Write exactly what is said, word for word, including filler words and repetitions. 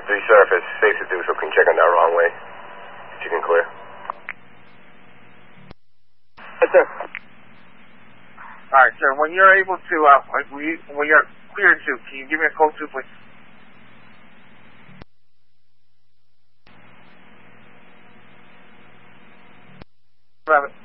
three, sir, if it's safe to do so, can you check on that wrong way? If you can clear. Yes, sir. All right, sir. When you're able to, uh, when, you, when you're cleared to, can you give me a code two, please? Rabbit.